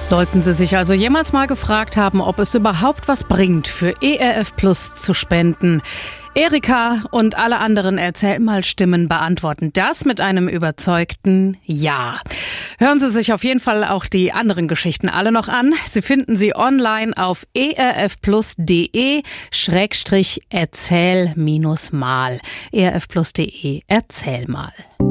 Sollten Sie sich also jemals mal gefragt haben, ob es überhaupt was bringt, für ERF Plus zu spenden? Erika und alle anderen Erzähl-mal-Stimmen beantworten das mit einem überzeugten Ja. Hören Sie sich auf jeden Fall auch die anderen Geschichten alle noch an. Sie finden sie online auf erfplus.de/erzähl-mal. erfplus.de Erzähl mal.